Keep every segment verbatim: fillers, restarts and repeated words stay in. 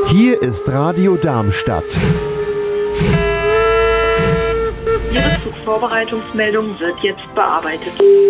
Hier ist Radio Darmstadt. Ihre Zugvorbereitungsmeldung wird jetzt bearbeitet.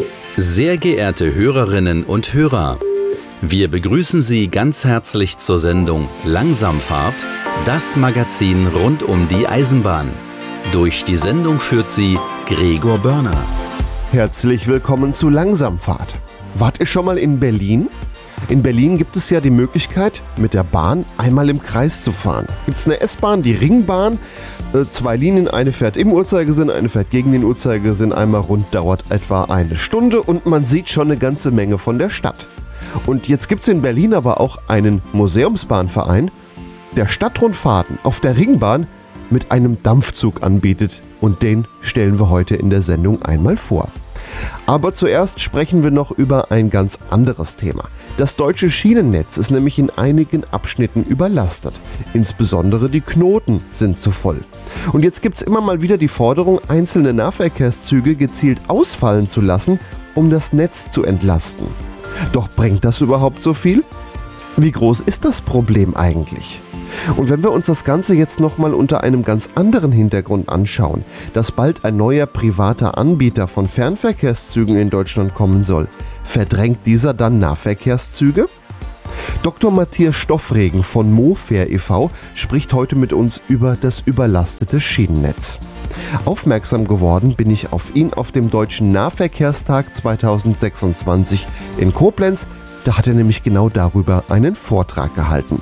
Sehr geehrte Hörerinnen und Hörer, wir begrüßen Sie ganz herzlich zur Sendung Langsamfahrt, das Magazin rund um die Eisenbahn. Durch die Sendung führt Sie Gregor Börner. Herzlich willkommen zu Langsamfahrt. Wart ihr schon mal in Berlin? In Berlin gibt es ja die Möglichkeit, mit der Bahn einmal im Kreis zu fahren. Gibt es eine S-Bahn, die Ringbahn, äh, zwei Linien, eine fährt im Uhrzeigersinn, eine fährt gegen den Uhrzeigersinn, einmal rund, dauert etwa eine Stunde und man sieht schon eine ganze Menge von der Stadt. Und jetzt gibt es in Berlin aber auch einen Museumsbahnverein, der Stadtrundfahrten auf der Ringbahn mit einem Dampfzug anbietet und den stellen wir heute in der Sendung einmal vor. Aber zuerst sprechen wir noch über ein ganz anderes Thema. Das deutsche Schienennetz ist nämlich in einigen Abschnitten überlastet. Insbesondere die Knoten sind zu voll. Und jetzt gibt es immer mal wieder die Forderung, einzelne Nahverkehrszüge gezielt ausfallen zu lassen, um das Netz zu entlasten. Doch bringt das überhaupt so viel? Wie groß ist das Problem eigentlich? Und wenn wir uns das Ganze jetzt nochmal unter einem ganz anderen Hintergrund anschauen, dass bald ein neuer privater Anbieter von Fernverkehrszügen in Deutschland kommen soll, verdrängt dieser dann Nahverkehrszüge? Doktor Matthias Stoffregen von Mofair e V spricht heute mit uns über das überlastete Schienennetz. Aufmerksam geworden bin ich auf ihn auf dem Deutschen Nahverkehrstag zweitausendsechsundzwanzig in Koblenz. Da hat er nämlich genau darüber einen Vortrag gehalten.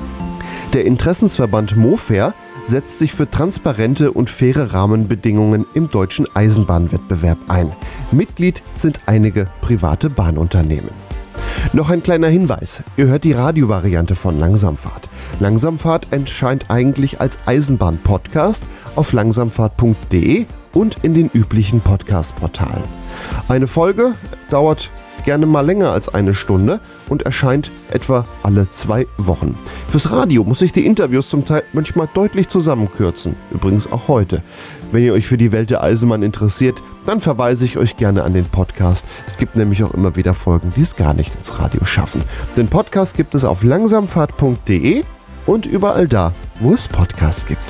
Der Interessensverband Mofair setzt sich für transparente und faire Rahmenbedingungen im deutschen Eisenbahnwettbewerb ein. Mitglied sind einige private Bahnunternehmen. Noch ein kleiner Hinweis. Ihr hört die Radiovariante von Langsamfahrt. Langsamfahrt erscheint eigentlich als Eisenbahn-Podcast auf langsamfahrt punkt de und in den üblichen Podcast-Portalen. Eine Folge dauert gerne mal länger als eine Stunde und erscheint etwa alle zwei Wochen. Fürs Radio muss ich die Interviews zum Teil manchmal deutlich zusammenkürzen, übrigens auch heute. Wenn ihr euch für die Welt der Eisenbahn interessiert, dann verweise ich euch gerne an den Podcast. Es gibt nämlich auch immer wieder Folgen, die es gar nicht ins Radio schaffen. Den Podcast gibt es auf langsamfahrt punkt de und überall da, wo es Podcasts gibt.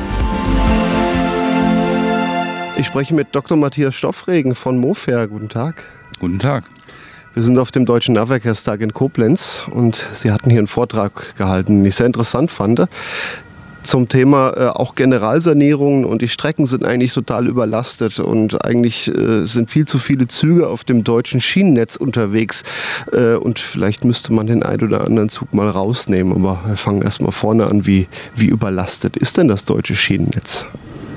Ich spreche mit Doktor Matthias Stoffregen von Mofair. Guten Tag. Guten Tag. Wir sind auf dem Deutschen Nahverkehrstag in Koblenz und Sie hatten hier einen Vortrag gehalten, den ich sehr interessant fand, zum Thema äh, auch Generalsanierungen, und die Strecken sind eigentlich total überlastet und eigentlich äh, sind viel zu viele Züge auf dem deutschen Schienennetz unterwegs äh, und vielleicht müsste man den einen oder anderen Zug mal rausnehmen, aber wir fangen erstmal vorne an, wie, wie überlastet ist denn das deutsche Schienennetz?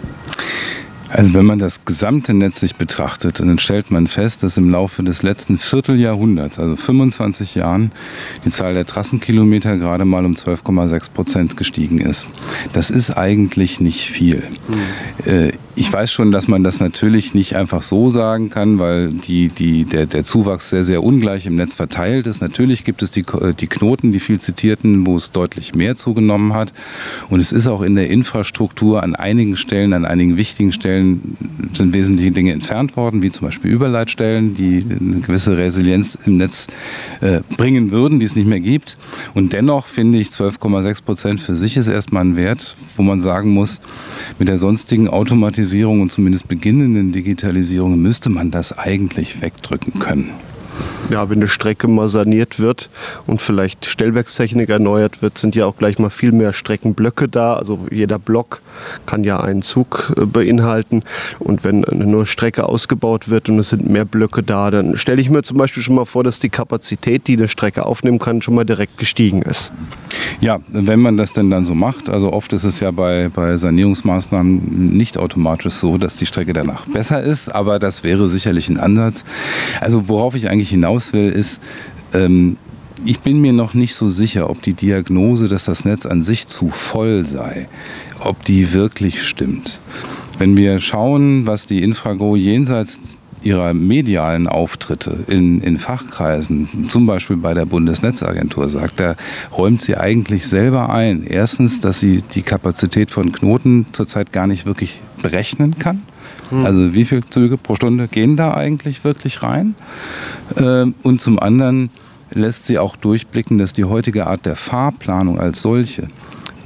Also wenn man das gesamte Netz sich betrachtet, dann stellt man fest, dass im Laufe des letzten Vierteljahrhunderts, also fünfundzwanzig Jahren, die Zahl der Trassenkilometer gerade mal um zwölf Komma sechs Prozent gestiegen ist. Das ist eigentlich nicht viel. Mhm. Äh, ich weiß schon, dass man das natürlich nicht einfach so sagen kann, weil die, die, der, der Zuwachs sehr, sehr ungleich im Netz verteilt ist. Natürlich gibt es die, die Knoten, die viel zitierten, wo es deutlich mehr zugenommen hat. Und es ist auch in der Infrastruktur an einigen Stellen, an einigen wichtigen Stellen sind wesentliche Dinge entfernt worden, wie zum Beispiel Überleitstellen, die eine gewisse Resilienz im Netz äh, bringen würden, die es nicht mehr gibt. Und dennoch finde ich zwölf Komma sechs Prozent für sich ist erstmal ein Wert, wo man sagen muss, mit der sonstigen Automatisierung und zumindest beginnenden Digitalisierung müsste man das eigentlich wegdrücken können. Ja, wenn eine Strecke mal saniert wird und vielleicht Stellwerkstechnik erneuert wird, sind ja auch gleich mal viel mehr Streckenblöcke da. Also jeder Block kann ja einen Zug beinhalten. Und wenn eine neue Strecke ausgebaut wird und es sind mehr Blöcke da, dann stelle ich mir zum Beispiel schon mal vor, dass die Kapazität, die eine Strecke aufnehmen kann, schon mal direkt gestiegen ist. Ja, wenn man das denn dann so macht, also oft ist es ja bei, bei Sanierungsmaßnahmen nicht automatisch so, dass die Strecke danach besser ist, aber das wäre sicherlich ein Ansatz. Also worauf ich eigentlich hinaus will, ist, ähm, ich bin mir noch nicht so sicher, ob die Diagnose, dass das Netz an sich zu voll sei, ob die wirklich stimmt. Wenn wir schauen, was die Infrago jenseits ihrer medialen Auftritte in, in Fachkreisen, zum Beispiel bei der Bundesnetzagentur sagt, da räumt sie eigentlich selber ein. Erstens, dass sie die Kapazität von Knoten zurzeit gar nicht wirklich berechnen kann. Hm. Also wie viele Züge pro Stunde gehen da eigentlich wirklich rein? Und zum anderen lässt sie auch durchblicken, dass die heutige Art der Fahrplanung als solche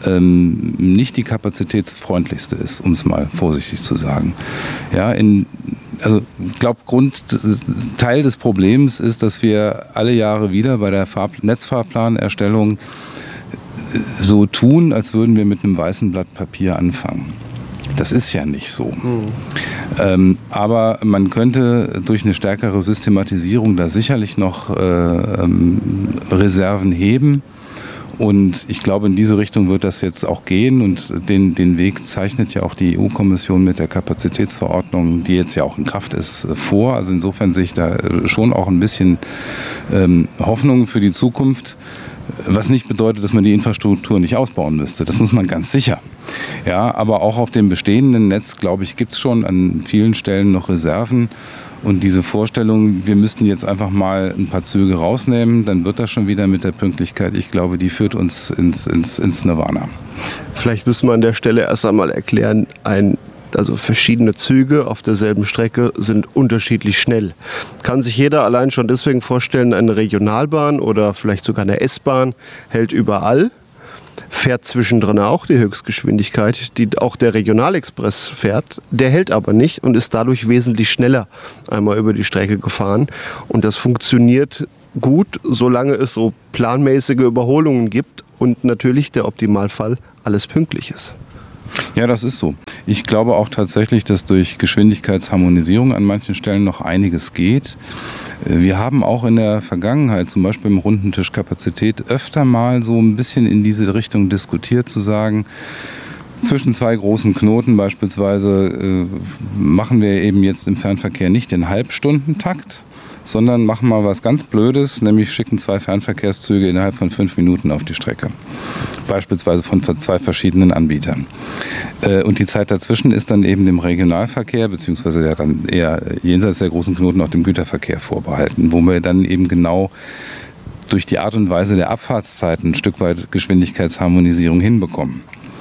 ähm, nicht die kapazitätsfreundlichste ist, um es mal vorsichtig zu sagen. Ja, in, also ich glaube, Grundteil des Problems ist, dass wir alle Jahre wieder bei der Fahr- Netzfahrplanerstellung so tun, als würden wir mit einem weißen Blatt Papier anfangen. Das ist ja nicht so. Mhm. Ähm, aber man könnte durch eine stärkere Systematisierung da sicherlich noch äh, ähm, Reserven heben. Und ich glaube, in diese Richtung wird das jetzt auch gehen. Und den, den Weg zeichnet ja auch die E U-Kommission mit der Kapazitätsverordnung, die jetzt ja auch in Kraft ist, vor. Also insofern sehe ich da schon auch ein bisschen ähm, Hoffnung für die Zukunft. Was nicht bedeutet, dass man die Infrastruktur nicht ausbauen müsste. Das muss man ganz sicher. Ja, aber auch auf dem bestehenden Netz, glaube ich, gibt es schon an vielen Stellen noch Reserven. Und diese Vorstellung, wir müssten jetzt einfach mal ein paar Züge rausnehmen, dann wird das schon wieder mit der Pünktlichkeit. Ich glaube, die führt uns ins, ins, ins Nirvana. Vielleicht müssen wir an der Stelle erst einmal erklären, ein Also verschiedene Züge auf derselben Strecke sind unterschiedlich schnell. Kann sich jeder allein schon deswegen vorstellen, eine Regionalbahn oder vielleicht sogar eine S-Bahn hält überall, fährt zwischendrin auch die Höchstgeschwindigkeit, die auch der Regionalexpress fährt. Der hält aber nicht und ist dadurch wesentlich schneller einmal über die Strecke gefahren. Und das funktioniert gut, solange es so planmäßige Überholungen gibt und natürlich der Optimalfall alles pünktlich ist. Ja, das ist so. Ich glaube auch tatsächlich, dass durch Geschwindigkeitsharmonisierung an manchen Stellen noch einiges geht. Wir haben auch in der Vergangenheit, zum Beispiel im runden Tisch Kapazität, öfter mal so ein bisschen in diese Richtung diskutiert, zu sagen, zwischen zwei großen Knoten beispielsweise äh, machen wir eben jetzt im Fernverkehr nicht den Halbstundentakt, sondern machen mal was ganz Blödes, nämlich schicken zwei Fernverkehrszüge innerhalb von fünf Minuten auf die Strecke. Beispielsweise von zwei verschiedenen Anbietern. Und die Zeit dazwischen ist dann eben dem Regionalverkehr, beziehungsweise ja dann eher jenseits der großen Knoten auch dem Güterverkehr vorbehalten, wo wir dann eben genau durch die Art und Weise der Abfahrtszeiten ein Stück weit Geschwindigkeitsharmonisierung hinbekommen.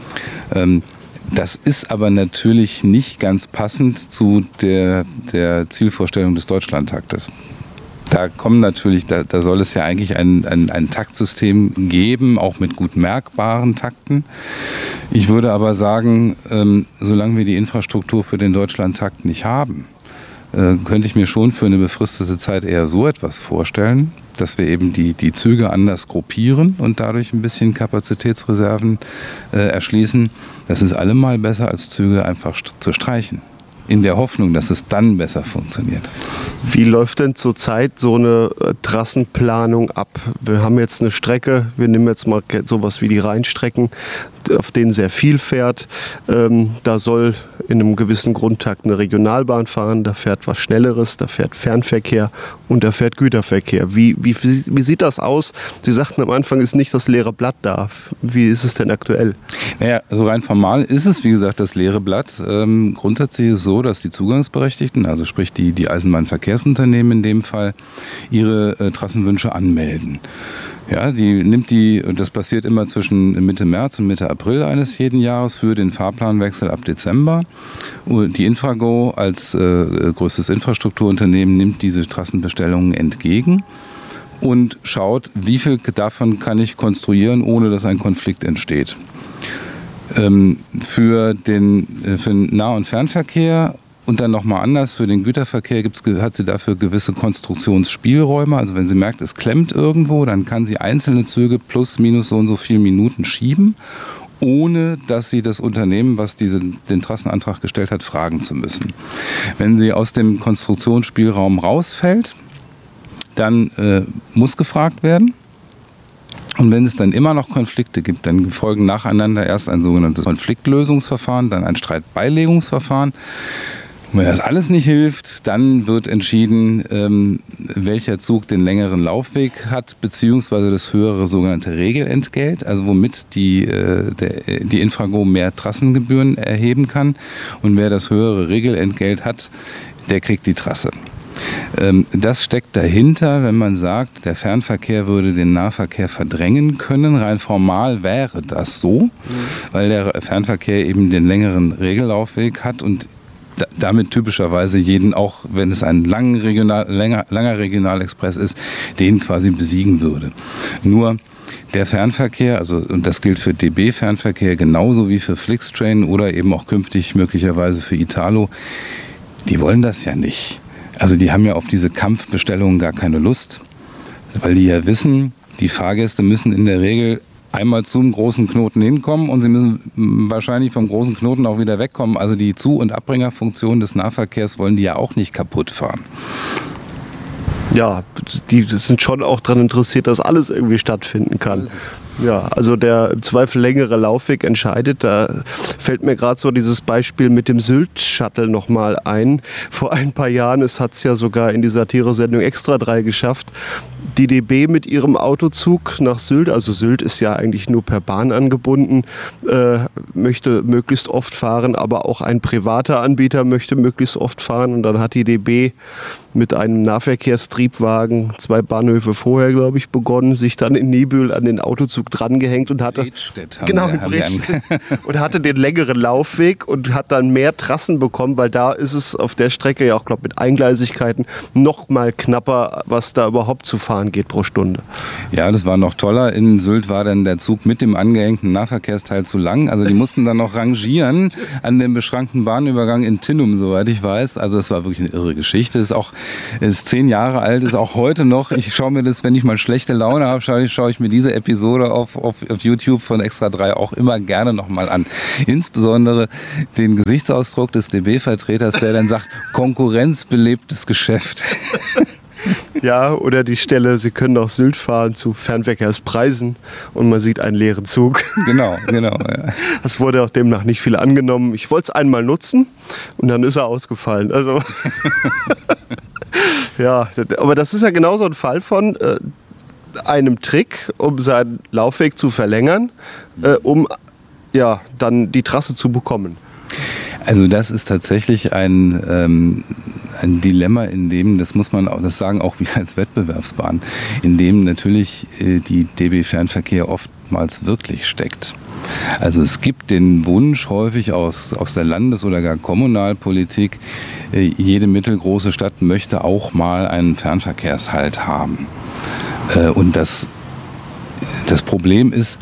Das ist aber natürlich nicht ganz passend zu der, der Zielvorstellung des Deutschlandtaktes. Da kommen natürlich, da, da soll es ja eigentlich ein, ein, ein Taktsystem geben, auch mit gut merkbaren Takten. Ich würde aber sagen, ähm, solange wir die Infrastruktur für den Deutschlandtakt nicht haben, äh, könnte ich mir schon für eine befristete Zeit eher so etwas vorstellen, dass wir eben die, die Züge anders gruppieren und dadurch ein bisschen Kapazitätsreserven äh, erschließen. Das ist allemal besser, als Züge einfach st- zu streichen. In der Hoffnung, dass es dann besser funktioniert. Wie läuft denn zurzeit so eine äh, Trassenplanung ab? Wir haben jetzt eine Strecke, wir nehmen jetzt mal sowas wie die Rheinstrecken, auf denen sehr viel fährt. Ähm, da soll in einem gewissen Grundtakt eine Regionalbahn fahren, da fährt was Schnelleres, da fährt Fernverkehr und da fährt Güterverkehr. Wie, wie, wie sieht das aus? Sie sagten am Anfang, ist nicht das leere Blatt da. Wie ist es denn aktuell? Naja, so rein formal ist es, wie gesagt, das leere Blatt. Ähm, grundsätzlich ist es so, dass die Zugangsberechtigten, also sprich die, die Eisenbahnverkehrsunternehmen in dem Fall, ihre äh, Trassenwünsche anmelden. Ja, die nimmt die, das passiert immer zwischen Mitte März und Mitte April eines jeden Jahres für den Fahrplanwechsel ab Dezember. Die Infrago als äh, größtes Infrastrukturunternehmen nimmt diese Trassenbestellungen entgegen und schaut, wie viel davon kann ich konstruieren, ohne dass ein Konflikt entsteht. Ähm, für den, für den Nah- und Fernverkehr und dann nochmal anders, für den Güterverkehr gibt's, hat sie dafür gewisse Konstruktionsspielräume. Also wenn sie merkt, es klemmt irgendwo, dann kann sie einzelne Züge plus minus so und so viele Minuten schieben, ohne dass sie das Unternehmen, was diese, den Trassenantrag gestellt hat, fragen zu müssen. Wenn sie aus dem Konstruktionsspielraum rausfällt, dann äh, muss gefragt werden. Und wenn es dann immer noch Konflikte gibt, dann folgen nacheinander erst ein sogenanntes Konfliktlösungsverfahren, dann ein Streitbeilegungsverfahren. Und wenn das alles nicht hilft, dann wird entschieden, ähm, welcher Zug den längeren Laufweg hat, beziehungsweise das höhere sogenannte Regelentgelt, also womit die, äh, der, die Infrago mehr Trassengebühren erheben kann. Und wer das höhere Regelentgelt hat, der kriegt die Trasse. Das steckt dahinter, wenn man sagt, der Fernverkehr würde den Nahverkehr verdrängen können. Rein formal wäre das so, mhm. weil der Fernverkehr eben den längeren Regellaufweg hat und damit typischerweise jeden, auch wenn es ein lang Regional, länger, langer Regionalexpress ist, den quasi besiegen würde. Nur der Fernverkehr, also und das gilt für D B-Fernverkehr genauso wie für Flixtrain oder eben auch künftig möglicherweise für Italo, die wollen das ja nicht. Also die haben ja auf diese Kampfbestellungen gar keine Lust, weil die ja wissen, die Fahrgäste müssen in der Regel einmal zum großen Knoten hinkommen und sie müssen wahrscheinlich vom großen Knoten auch wieder wegkommen. Also die Zu- und Abbringerfunktion des Nahverkehrs wollen die ja auch nicht kaputt fahren. Ja, die sind schon auch daran interessiert, dass alles irgendwie stattfinden kann. Ja, also der im Zweifel längere Laufweg entscheidet. Da fällt mir gerade so dieses Beispiel mit dem Sylt-Shuttle nochmal ein. Vor ein paar Jahren, es hat es ja sogar in die Satire-Sendung Extra drei geschafft, die D B mit ihrem Autozug nach Sylt, also Sylt ist ja eigentlich nur per Bahn angebunden, äh, möchte möglichst oft fahren, aber auch ein privater Anbieter möchte möglichst oft fahren. Und dann hat die D B mit einem Nahverkehrstriebwagen zwei Bahnhöfe vorher, glaube ich, begonnen, sich dann in Niebüll an den Autozug drangehängt und hatte genau in Bredstedt und hatte den längeren Laufweg und hat dann mehr Trassen bekommen, weil da ist es auf der Strecke ja auch, glaube ich, mit Eingleisigkeiten noch mal knapper, was da überhaupt zu fahren geht pro Stunde. Ja, das war noch toller. In Sylt war dann der Zug mit dem angehängten Nahverkehrsteil zu lang. Also die mussten dann noch rangieren an dem beschrankten Bahnübergang in Tinnum, soweit ich weiß. Also es war wirklich eine irre Geschichte. Ist auch ist zehn Jahre alt, ist auch heute noch. Ich schaue mir das, wenn ich mal schlechte Laune habe, schaue ich, schaue ich mir diese Episode auf, auf, auf YouTube von Extra drei auch immer gerne nochmal an. Insbesondere den Gesichtsausdruck des D B-Vertreters, der dann sagt, konkurrenzbelebtes Geschäft. Ja, oder die Stelle, Sie können nach Sylt fahren zu Fernverkehrspreisen und man sieht einen leeren Zug. Genau, genau. Ja. Das wurde auch demnach nicht viel angenommen. Ich wollte es einmal nutzen und dann ist er ausgefallen. Also ja, aber das ist ja genau so ein Fall von äh, einem Trick, um seinen Laufweg zu verlängern, äh, um ja, dann die Trasse zu bekommen. Also das ist tatsächlich ein, ähm, ein Dilemma, in dem, das muss man auch, das sagen auch wir als Wettbewerbsbahn, in dem natürlich äh, die D B-Fernverkehr oftmals wirklich steckt. Also es gibt den Wunsch häufig aus, aus der Landes- oder gar Kommunalpolitik, äh, jede mittelgroße Stadt möchte auch mal einen Fernverkehrshalt haben. Äh, und das, das Problem ist,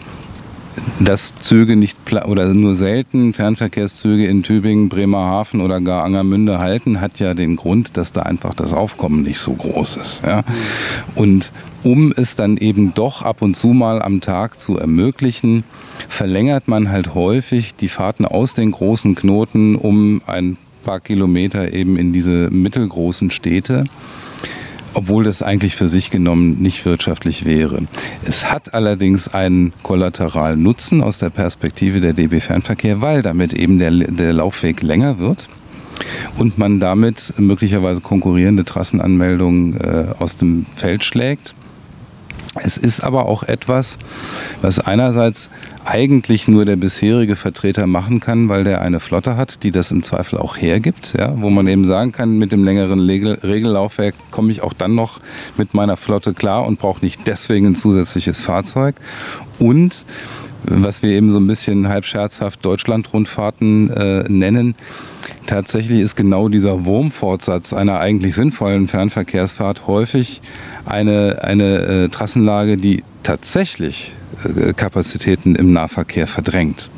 dass Züge nicht oder nur selten Fernverkehrszüge in Tübingen, Bremerhaven oder gar Angermünde halten, hat ja den Grund, dass da einfach das Aufkommen nicht so groß ist. Ja? Und um es dann eben doch ab und zu mal am Tag zu ermöglichen, verlängert man halt häufig die Fahrten aus den großen Knoten um ein paar Kilometer eben in diese mittelgroßen Städte, obwohl das eigentlich für sich genommen nicht wirtschaftlich wäre. Es hat allerdings einen kollateralen Nutzen aus der Perspektive der D B-Fernverkehr, weil damit eben der, der Laufweg länger wird und man damit möglicherweise konkurrierende Trassenanmeldungen äh, aus dem Feld schlägt. Es ist aber auch etwas, was einerseits eigentlich nur der bisherige Vertreter machen kann, weil der eine Flotte hat, die das im Zweifel auch hergibt, ja, wo man eben sagen kann, mit dem längeren Regel- Regellaufwerk komme ich auch dann noch mit meiner Flotte klar und brauche nicht deswegen ein zusätzliches Fahrzeug. Und was wir eben so ein bisschen halb scherzhaft Deutschlandrundfahrten äh, nennen, tatsächlich ist genau dieser Wurmfortsatz einer eigentlich sinnvollen Fernverkehrsfahrt häufig eine, eine äh, Trassenlage, die tatsächlich äh, Kapazitäten im Nahverkehr verdrängt.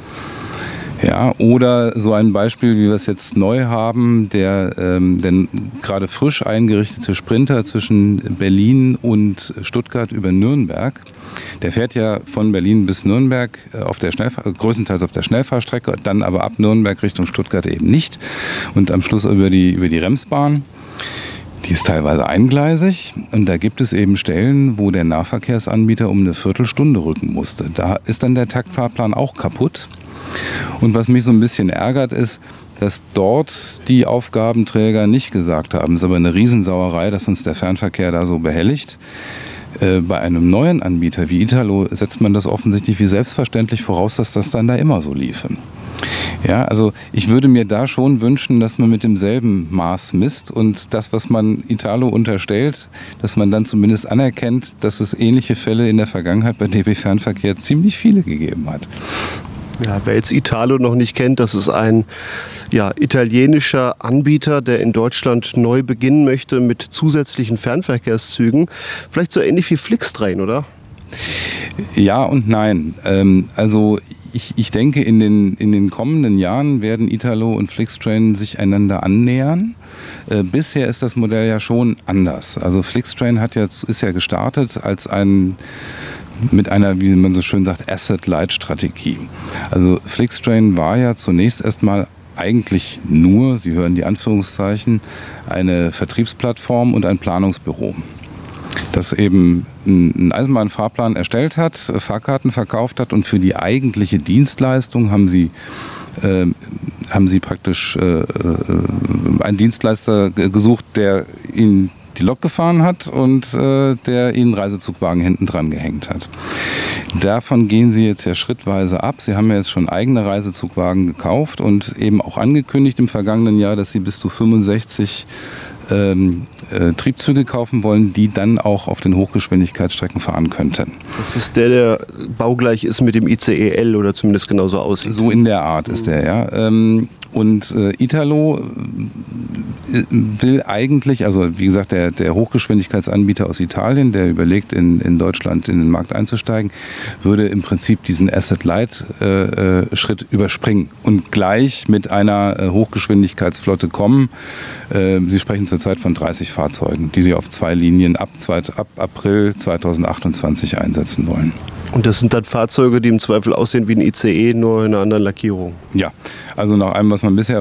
Ja, oder so ein Beispiel, wie wir es jetzt neu haben, der, ähm, der gerade frisch eingerichtete Sprinter zwischen Berlin und Stuttgart über Nürnberg. Der fährt ja von Berlin bis Nürnberg auf der Schnellfahr- größtenteils auf der Schnellfahrstrecke, dann aber ab Nürnberg Richtung Stuttgart eben nicht und am Schluss über die, über die Remsbahn. Die ist teilweise eingleisig und da gibt es eben Stellen, wo der Nahverkehrsanbieter um eine Viertelstunde rücken musste. Da ist dann der Taktfahrplan auch kaputt. Und was mich so ein bisschen ärgert ist, dass dort die Aufgabenträger nicht gesagt haben, es ist aber eine Riesensauerei, dass uns der Fernverkehr da so behelligt. Äh, bei einem neuen Anbieter wie Italo setzt man das offensichtlich wie selbstverständlich voraus, dass das dann da immer so liefe. Ja, also ich würde mir da schon wünschen, dass man mit demselben Maß misst und das, was man Italo unterstellt, dass man dann zumindest anerkennt, dass es ähnliche Fälle in der Vergangenheit bei D B-Fernverkehr ziemlich viele gegeben hat. Ja, wer jetzt Italo noch nicht kennt, das ist ein ja, italienischer Anbieter, der in Deutschland neu beginnen möchte mit zusätzlichen Fernverkehrszügen. Vielleicht so ähnlich wie Flixtrain, oder? Ja und nein. Ähm, also ich, ich denke, in den, in den kommenden Jahren werden Italo und Flixtrain sich einander annähern. Äh, bisher ist das Modell ja schon anders. Also Flixtrain hat jetzt, ist ja gestartet als ein mit einer, wie man so schön sagt, Asset-Light-Strategie. Also Flixtrain war ja zunächst erstmal eigentlich nur, Sie hören die Anführungszeichen, eine Vertriebsplattform und ein Planungsbüro, das eben einen Eisenbahnfahrplan erstellt hat, Fahrkarten verkauft hat und für die eigentliche Dienstleistung haben sie, äh, haben sie praktisch äh, einen Dienstleister gesucht, der ihnen die Lok gefahren hat und äh, der ihnen Reisezugwagen hinten dran gehängt hat. Davon gehen sie jetzt ja schrittweise ab. Sie haben ja jetzt schon eigene Reisezugwagen gekauft und eben auch angekündigt im vergangenen Jahr, dass sie bis zu fünfundsechzig ähm, äh, Triebzüge kaufen wollen, die dann auch auf den Hochgeschwindigkeitsstrecken fahren könnten. Das ist der, der baugleich ist mit dem I C E L oder zumindest genauso aussieht. So in der Art ist der, ja. Ähm, und äh, Italo will eigentlich, also wie gesagt, der, der Hochgeschwindigkeitsanbieter aus Italien, der überlegt, in, in Deutschland in den Markt einzusteigen, würde im Prinzip diesen Asset-Light-Schritt äh, überspringen und gleich mit einer äh, Hochgeschwindigkeitsflotte kommen. Äh, Sie sprechen zurzeit von dreißig Fahrzeugen, die Sie auf zwei Linien ab, zweit, ab April zweitausendachtundzwanzig einsetzen wollen. Und das sind dann Fahrzeuge, die im Zweifel aussehen wie ein I C E, nur in einer anderen Lackierung? Ja, also nach allem, was man bisher